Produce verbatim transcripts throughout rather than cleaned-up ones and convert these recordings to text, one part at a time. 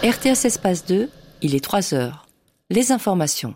R T S Espace deux, il est trois heures. Les informations.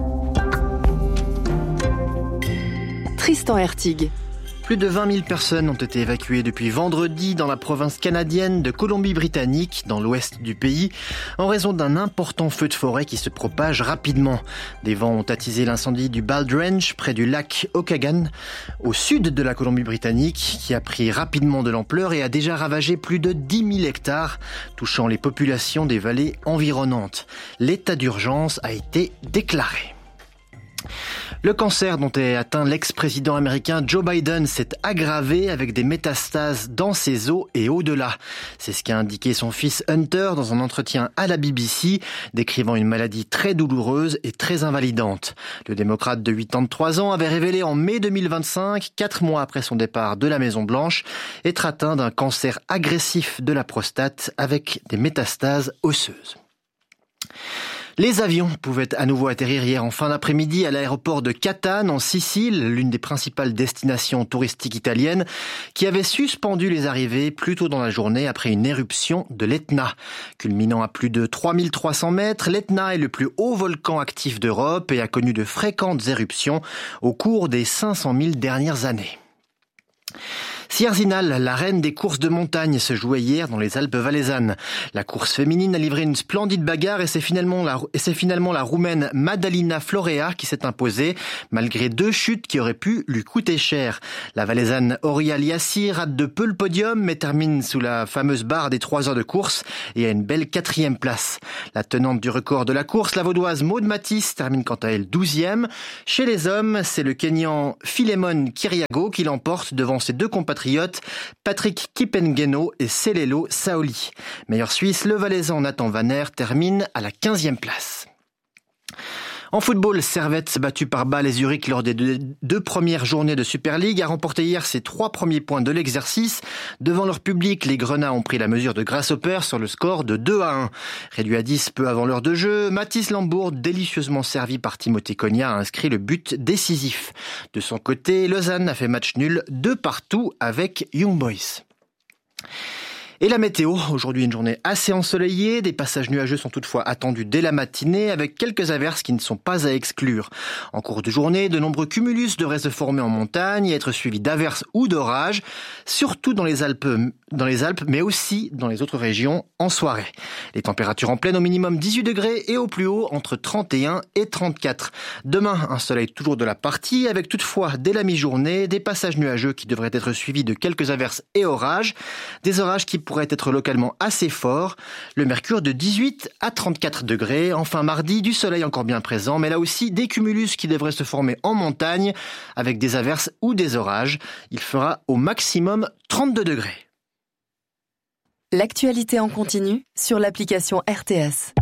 Tristan Hertig. Plus de vingt mille personnes ont été évacuées depuis vendredi dans la province canadienne de Colombie-Britannique, dans l'ouest du pays, en raison d'un important feu de forêt qui se propage rapidement. Des vents ont attisé l'incendie du Bald Range, près du lac Okanagan, au sud de la Colombie-Britannique, qui a pris rapidement de l'ampleur et a déjà ravagé plus de dix mille hectares, touchant les populations des vallées environnantes. L'état d'urgence a été déclaré. Le cancer dont est atteint l'ex-président américain Joe Biden s'est aggravé avec des métastases dans ses os et au-delà. C'est ce qu'a indiqué son fils Hunter dans un entretien à la B B C, décrivant une maladie très douloureuse et très invalidante. Le démocrate de quatre-vingt-trois ans avait révélé en mai deux mille vingt-cinq, quatre mois après son départ de la Maison-Blanche, être atteint d'un cancer agressif de la prostate avec des métastases osseuses. Les avions pouvaient à nouveau atterrir hier en fin d'après-midi à l'aéroport de Catane, en Sicile, l'une des principales destinations touristiques italiennes, qui avait suspendu les arrivées plus tôt dans la journée après une éruption de l'Etna. Culminant à plus de trois mille trois cents mètres, l'Etna est le plus haut volcan actif d'Europe et a connu de fréquentes éruptions au cours des cinq cent mille dernières années. Sierzinal, la reine des courses de montagne, se jouait hier dans les Alpes valaisannes. La course féminine a livré une splendide bagarre et c'est finalement la, et c'est finalement la Roumaine Madalina Florea qui s'est imposée, malgré deux chutes qui auraient pu lui coûter cher. La valaisanne Orial Yassir rate de peu le podium, mais termine sous la fameuse barre des trois heures de course et a une belle quatrième place. La tenante du record de la course, la vaudoise Maud Matisse, termine quant à elle douzième. Chez les hommes, c'est le Kenyan Philemon Kiriago qui l'emporte devant ses deux compatriotes Patrick Kipengeno et Selelo Saoli. Meilleur Suisse, le Valaisan Nathan Vaner termine à la quinzième place. En football, Servette, battu par Bâle et Zurich lors des deux, deux premières journées de Super League, a remporté hier ses trois premiers points de l'exercice. Devant leur public, les Grenats ont pris la mesure de Grasshopper sur le score de deux à un. Réduit à dix peu avant l'heure de jeu, Mathis Lambourg, délicieusement servi par Timothée Cogna, a inscrit le but décisif. De son côté, Lausanne a fait match nul de partout avec Young Boys. Et la météo, aujourd'hui une journée assez ensoleillée, des passages nuageux sont toutefois attendus dès la matinée avec quelques averses qui ne sont pas à exclure. En cours de journée, de nombreux cumulus devraient se former en montagne et être suivis d'averses ou d'orages, surtout dans les Alpes, dans les Alpes, mais aussi dans les autres régions en soirée. Les températures en pleine au minimum dix-huit degrés et au plus haut entre trente et un et trente-quatre. Demain, un soleil toujours de la partie avec toutefois dès la mi-journée des passages nuageux qui devraient être suivis de quelques averses et orages, des orages qui pourrait être localement assez fort. Le mercure de dix-huit à trente-quatre degrés. Enfin mardi, du soleil encore bien présent, mais là aussi des cumulus qui devraient se former en montagne avec des averses ou des orages. Il fera au maximum trente-deux degrés. L'actualité en continu sur l'application R T S.